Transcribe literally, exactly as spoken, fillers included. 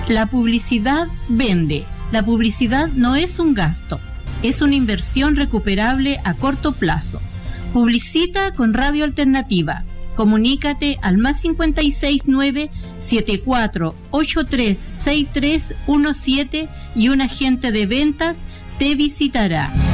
La publicidad vende. La publicidad no es un gasto, es una inversión recuperable a corto plazo. Publicita con Radio Alternativa. Comunícate al más cincuenta y seis nueve siete cuatro ocho tres seis tres uno siete y un agente de ventas te visitará.